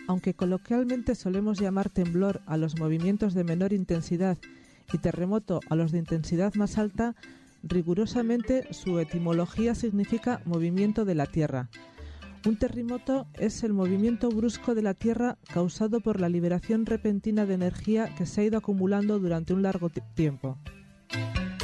Aunque coloquialmente solemos llamar temblor a los movimientos de menor intensidad y terremoto a los de intensidad más alta, rigurosamente su etimología significa movimiento de la Tierra. Un terremoto es el movimiento brusco de la Tierra causado por la liberación repentina de energía que se ha ido acumulando durante un largo tiempo.